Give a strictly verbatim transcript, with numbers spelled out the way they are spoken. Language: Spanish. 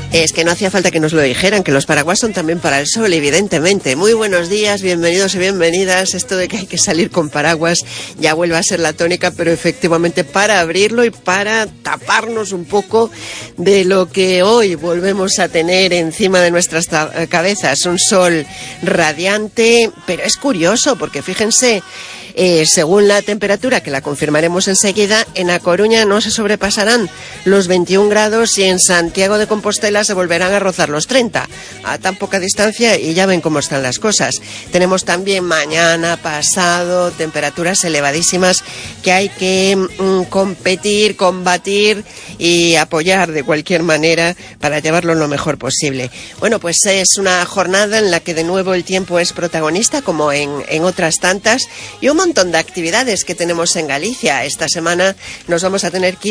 Es que no hacía falta que nos lo dijeran, que los paraguas son también para el sol, evidentemente. Muy buenos días, bienvenidos y bienvenidas. Esto de que hay que salir con paraguas ya vuelve a ser la tónica, pero efectivamente para abrirlo y para taparnos un poco de lo que hoy volvemos a tener encima de nuestras cabezas. Un sol radiante, pero es curioso porque fíjense, Eh, según la temperatura, que la confirmaremos enseguida, en A Coruña no se sobrepasarán los veintiún grados y en Santiago de Compostela se volverán a rozar los treinta, a tan poca distancia, y ya ven cómo están las cosas. Tenemos también mañana, pasado, temperaturas elevadísimas que hay que mm, competir, combatir y apoyar de cualquier manera para llevarlo lo mejor posible. Bueno, pues es una jornada en la que de nuevo el tiempo es protagonista, como en, en otras tantas, y un montón de actividades que tenemos en Galicia. Esta semana nos vamos a tener que ir